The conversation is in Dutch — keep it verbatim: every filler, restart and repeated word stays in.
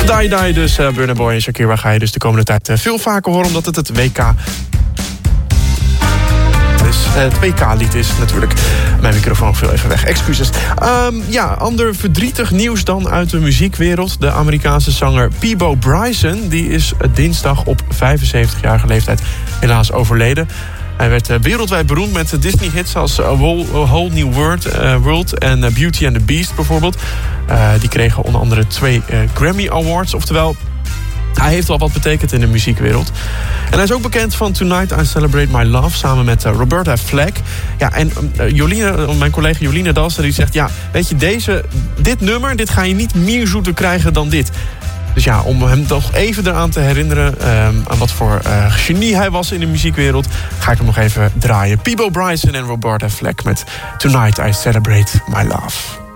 Die Die dus, uh, Burna Boy en Shakira ga je dus de komende tijd uh, veel vaker horen, omdat het het W K... Dus, uh, het W K-lied is natuurlijk. Mijn microfoon viel even weg, excuses. Um, ja, ander verdrietig nieuws dan uit de muziekwereld. De Amerikaanse zanger Peabo Bryson, die is dinsdag op vijfenzeventigjarige leeftijd helaas overleden. Hij werd uh, wereldwijd beroemd met Disney-hits als A Whole, A Whole New World, uh, World en uh, Beauty and the Beast bijvoorbeeld. Uh, die kregen onder andere twee uh, Grammy Awards, oftewel... Hij heeft wel wat betekend in de muziekwereld. En hij is ook bekend van Tonight I Celebrate My Love... samen met uh, Roberta Flack. Ja, en uh, Jolien, mijn collega Jolien Dalster die zegt... ja, weet je, deze, dit nummer, dit ga je niet meer zoeter krijgen dan dit. Dus ja, om hem toch even eraan te herinneren... Uh, aan wat voor uh, genie hij was in de muziekwereld... ga ik hem nog even draaien. Peabo Bryson en Roberta Flack met Tonight I Celebrate My Love.